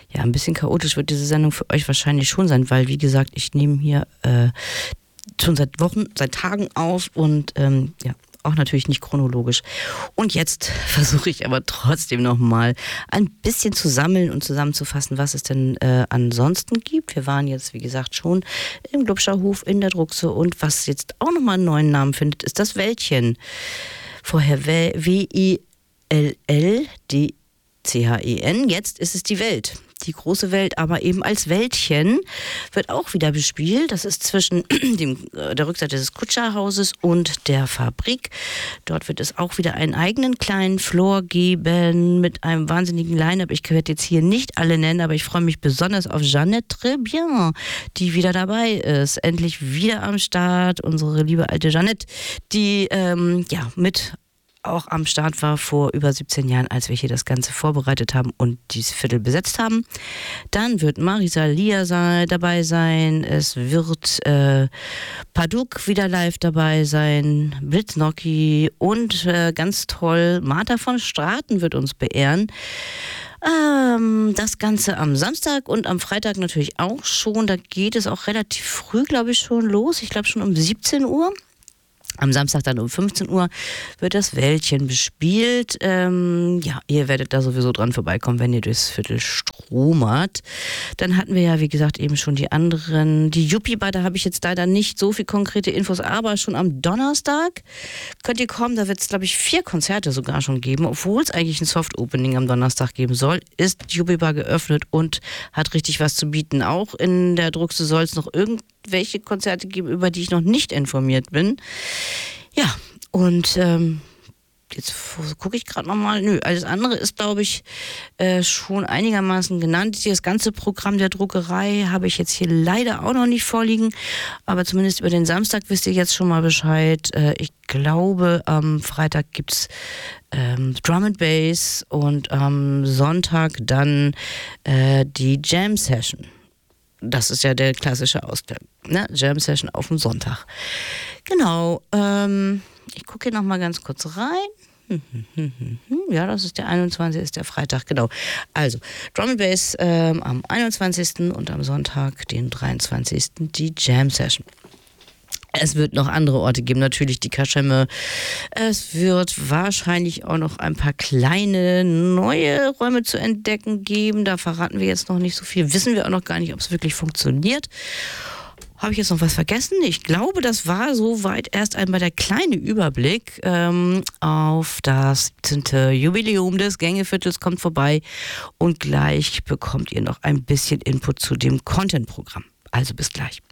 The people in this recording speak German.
Ja, ein bisschen chaotisch wird diese Sendung für euch wahrscheinlich schon sein, weil, wie gesagt, ich nehme hier schon seit Wochen, seit Tagen auf und ja, auch natürlich nicht chronologisch. Und jetzt versuche ich aber trotzdem nochmal ein bisschen zu sammeln und zusammenzufassen, was es denn ansonsten gibt. Wir waren jetzt, wie gesagt, schon im Glubscherhof, in der Druckse, und was jetzt auch nochmal einen neuen Namen findet, ist das Wäldchen. Vorher W-I-L-L-D-C-H-E-N, jetzt ist es die Welt. Die große Welt, aber eben als Wäldchen, wird auch wieder bespielt. Das ist zwischen der Rückseite des Kutscherhauses und der Fabrik. Dort wird es auch wieder einen eigenen kleinen Floor geben mit einem wahnsinnigen Line-Up. Ich werde jetzt hier nicht alle nennen, aber ich freue mich besonders auf Jeannette Très-Bien, die wieder dabei ist. Endlich wieder am Start, unsere liebe alte Jeannette, die mit auch am Start war vor über 17 Jahren, als wir hier das Ganze vorbereitet haben und dieses Viertel besetzt haben. Dann wird Marisa Lia dabei sein, es wird Paduk wieder live dabei sein, Blitznocki und ganz toll, Martha von Straten wird uns beehren. Das Ganze am Samstag und am Freitag natürlich auch schon. Da geht es auch relativ früh, glaube ich, schon los. Ich glaube schon um 17 Uhr. Am Samstag dann um 15 Uhr wird das Wäldchen bespielt. Ihr werdet da sowieso dran vorbeikommen, wenn ihr durchs Viertel stromert. Dann hatten wir ja, wie gesagt, eben schon die anderen. Die Yuppie-Bar, da habe ich jetzt leider nicht so viel konkrete Infos, aber schon am Donnerstag könnt ihr kommen. Da wird es, glaube ich, 4 Konzerte sogar schon geben. Obwohl es eigentlich ein Soft-Opening am Donnerstag geben soll, ist die Yuppie-Bar geöffnet und hat richtig was zu bieten. Auch in der Druckse soll es noch irgendwelche Konzerte geben, über die ich noch nicht informiert bin. Ja, und jetzt gucke ich gerade nochmal. Nö, alles andere ist, glaube ich, schon einigermaßen genannt. Das ganze Programm der Druckerei habe ich jetzt hier leider auch noch nicht vorliegen. Aber zumindest über den Samstag wisst ihr jetzt schon mal Bescheid. Ich glaube, am Freitag gibt es Drum and Bass und am Sonntag dann die Jam Session. Das ist ja der klassische Ausklang, ne? Jam Session auf dem Sonntag. Genau, ich gucke hier nochmal ganz kurz rein. Ja, das ist der 21. ist der Freitag, genau. Also, Drum and Bass am 21. und am Sonntag, den 23. die Jam Session. Es wird noch andere Orte geben, natürlich die Kaschemme. Es wird wahrscheinlich auch noch ein paar kleine neue Räume zu entdecken geben. Da verraten wir jetzt noch nicht so viel. Wissen wir auch noch gar nicht, ob es wirklich funktioniert. Habe ich jetzt noch was vergessen? Ich glaube, das war soweit erst einmal der kleine Überblick auf das 17. Jubiläum des Gängeviertels. Kommt vorbei und gleich bekommt ihr noch ein bisschen Input zu dem Content-Programm. Also bis gleich.